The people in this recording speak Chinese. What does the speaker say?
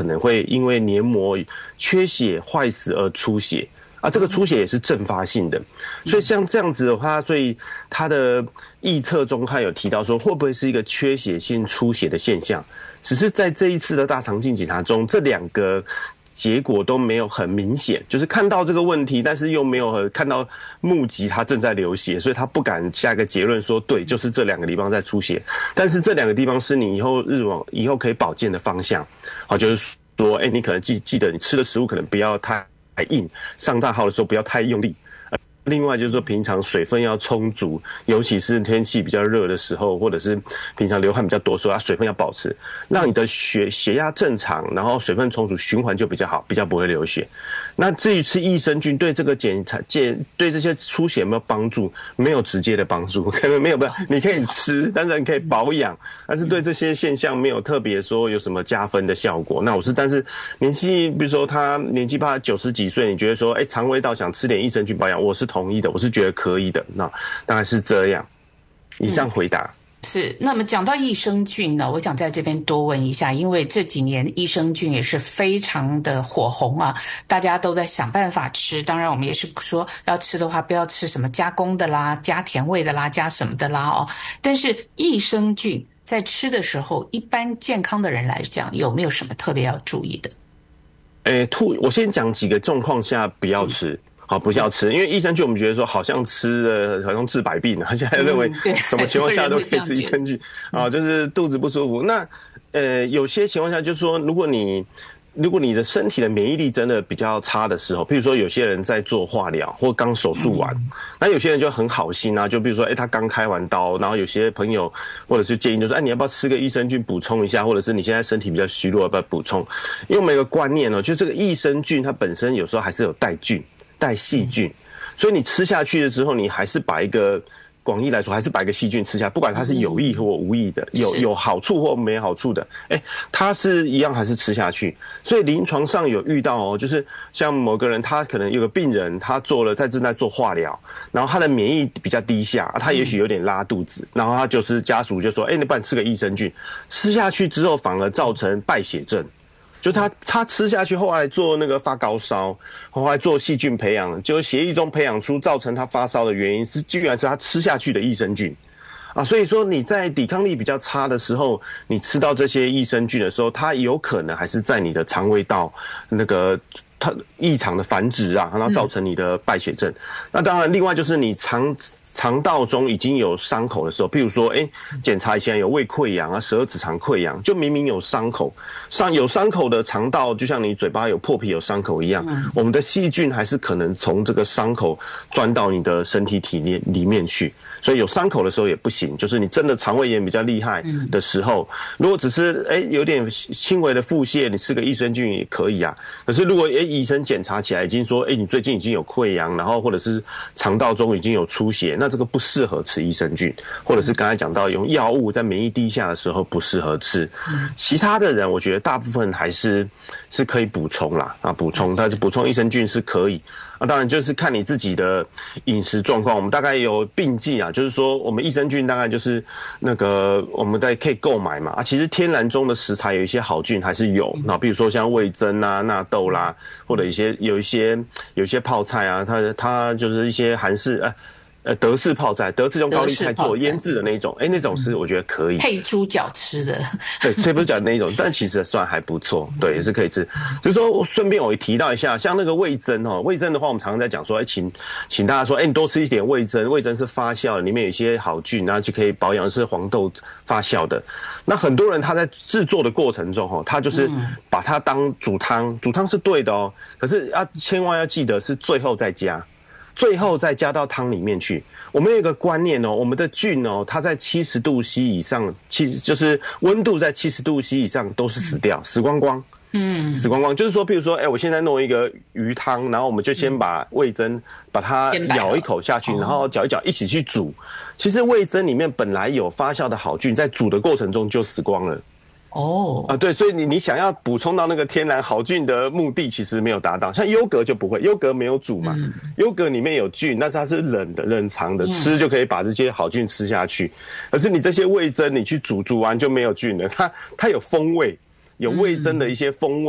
可能会因为黏膜缺血坏死而出血。这个出血也是阵发性的，所以像这样子的话，所以他的臆测中他有提到说，会不会是一个缺血性出血的现象？只是在这一次的大肠镜检查中，这2个结果都没有很明显，就是看到这个问题，但是又没有看到目击他正在流血，所以他不敢下一个结论说对，就是这2个地方在出血。但是这2个地方是你以后可以保健的方向，就是说，你可能记得你吃的食物可能不要太硬，上大号的时候不要太用力。另外就是说，平常水分要充足，尤其是天气比较热的时候，或者是平常流汗比较多的时候，水分要保持，让你的血压正常，然后水分充足，循环就比较好，比较不会流血。那至于吃益生菌对这个对这些出血有没有帮助？没有直接的帮助，可能没有，你可以吃，但是你可以保养，但是对这些现象没有特别说有什么加分的效果。那但是年纪，比如说他年纪怕90几岁，你觉得说，肠胃道想吃点益生菌保养，我是同意的，我是觉得可以的。那大概是这样。以上回答。 是，那么讲到益生菌呢，我想在这边多问一下，因为这几年益生菌也是非常的火红啊，大家都在想办法吃。当然我们也是说要吃的话，不要吃什么加工的啦，加甜味的啦，加什么的啦但是益生菌在吃的时候，一般健康的人来讲，有没有什么特别要注意的？ 我先讲几个状况下不要吃。不要吃，因为益生菌我们觉得说好像吃了好像治百病现在认为什么情况下都可以吃益生菌就是肚子不舒服。那有些情况下就是说，如果你的身体的免疫力真的比较差的时候，譬如说有些人在做化疗或刚手术完，那有些人就很好心就比如说他刚开完刀，然后有些朋友或者是建议就说你要不要吃个益生菌补充一下，或者是你现在身体比较虚弱要不要补充。因为我们有个观念就这个益生菌它本身有时候还是有带细菌，所以你吃下去了之后，你还是把广义来说，还是把一个细菌吃下来，不管它是有益或无益的，有好处或没好处的，它是一样还是吃下去。所以临床上有遇到就是像某个人，他可能有个病人，他正在做化疗，然后他的免疫比较低下，他也许有点拉肚子，然后他就是家属就说，你不然吃个益生菌，吃下去之后反而造成败血症。就他吃下去，后来做那个发高烧，后来做细菌培养，就血液中培养出造成他发烧的原因居然是他吃下去的益生菌所以说你在抵抗力比较差的时候，你吃到这些益生菌的时候，它有可能还是在你的肠胃道它异常的繁殖然后造成你的败血症。那当然另外就是你肠道中已经有伤口的时候，譬如说检查一下有胃溃疡十二指肠溃疡，就明明有伤口，有伤口的肠道就像你嘴巴有破皮有伤口一样，我们的细菌还是可能从这个伤口钻到你的身体里面去，所以有伤口的时候也不行。就是你真的肠胃炎比较厉害的时候，如果只是有点轻微的腹泻，你吃个益生菌也可以可是如果医生检查起来已经说你最近已经有溃疡，然后或者是肠道中已经有出血，那这个不适合吃益生菌，或者是刚才讲到用药物在免疫低下的时候不适合吃。其他的人我觉得大部分还是可以补充啦但是补充益生菌是可以当然就是看你自己的饮食状况。我们大概有并剂就是说我们益生菌大概就是我们可以购买嘛其实天然中的食材有一些好菌还是有比如说像味噌纳豆啦，或者有一些泡菜它就是一些韩式德式泡菜，德式用高丽菜做腌制的那种那种是我觉得可以配猪脚吃的对，所以不是讲那种但其实算还不错，对，也是可以吃。只是说顺便我也提到一下，像那个味噌味噌的话我们常常在讲说请大家说你多吃一点味噌是发酵的，里面有一些好菌，然后就可以保养，是黄豆发酵的。那很多人他在制作的过程中他就是把它当煮汤是对的可是千万要记得是最后再加到汤里面去。我们有一个观念我们的菌它在70度 C 以上，就是温度在70度 C 以上都是死光光。死光光就是说，比如说我现在弄一个鱼汤，然后我们就先把味噌把它咬一口下去，然后搅一搅一起去煮。其实味噌里面本来有发酵的好菌，在煮的过程中就死光了。对，所以你想要补充到那个天然好菌的目的其实没有达到。像优格就不会，优格没有煮嘛，优格里面有菌，但是它是冷藏的，吃就可以把这些好菌吃下去。可是你这些味噌你去煮完就没有菌了，它有风味，有味噌的一些风味。